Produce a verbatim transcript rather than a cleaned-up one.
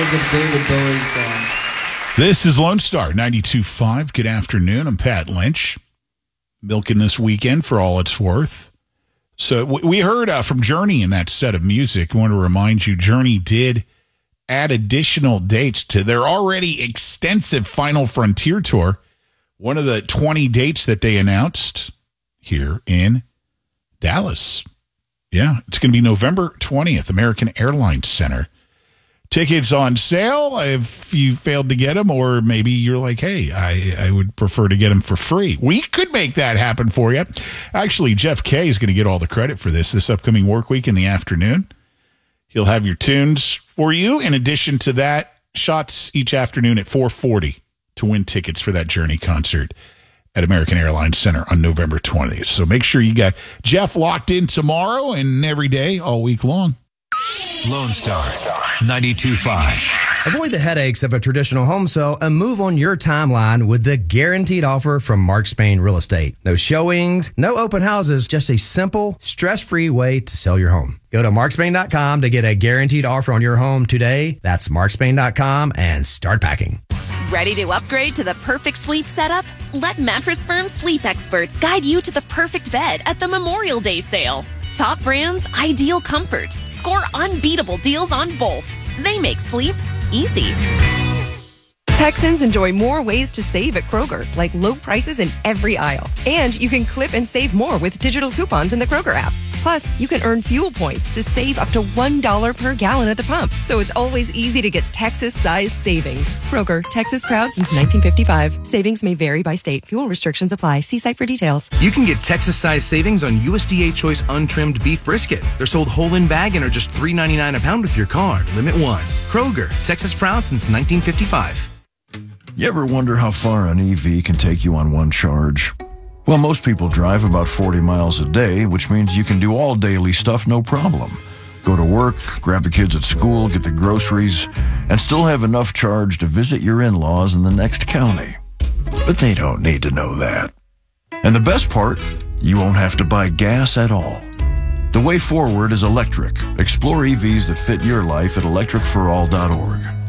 was a David Bowie song. This is Lone Star ninety-two point five. Good afternoon. I'm Pat Lynch. Milking this weekend for all it's worth. So we heard uh, from Journey in that set of music. I want to remind you, Journey did add additional dates to their already extensive Final Frontier tour. One of the twenty dates that they announced here in Dallas. Yeah, it's going to be November twentieth, American Airlines Center. Tickets on sale if you failed to get them, or maybe you're like, hey, I, I would prefer to get them for free. We could make that happen for you. Actually, Jeff Kay is going to get all the credit for this this upcoming work week in the afternoon. He'll have your tunes for you. In addition to that, shots each afternoon at four forty to win tickets for that Journey concert at American Airlines Center on November twentieth. So make sure you got Jeff locked in tomorrow and every day all week long. Lone Star ninety-two point five. Avoid the headaches of a traditional home sale and move on your timeline with the guaranteed offer from Mark Spain Real Estate. No showings, no open houses, just a simple, stress-free way to sell your home. Go to mark spain dot com to get a guaranteed offer on your home today. That's mark spain dot com and start packing. Ready to upgrade to the perfect sleep setup? Let Mattress Firm sleep experts guide you to the perfect bed at the Memorial Day sale. Top brands, ideal comfort. Score unbeatable deals on both. They make sleep easy. Texans enjoy more ways to save at Kroger, like low prices in every aisle. And you can clip and save more with digital coupons in the Kroger app. Plus, you can earn fuel points to save up to one dollar per gallon at the pump. So it's always easy to get Texas-sized savings. Kroger, Texas proud since nineteen fifty-five. Savings may vary by state. Fuel restrictions apply. See site for details. You can get Texas-sized savings on U S D A Choice untrimmed beef brisket. They're sold whole in bag and are just three ninety-nine a pound with your card. Limit one. Kroger, Texas proud since nineteen fifty-five. You ever wonder how far an E V can take you on one charge? Well, most people drive about forty miles a day, which means you can do all daily stuff no problem. Go to work, grab the kids at school, get the groceries, and still have enough charge to visit your in-laws in the next county. But they don't need to know that. And the best part, you won't have to buy gas at all. The way forward is electric. Explore E Vs that fit your life at electric for all dot org.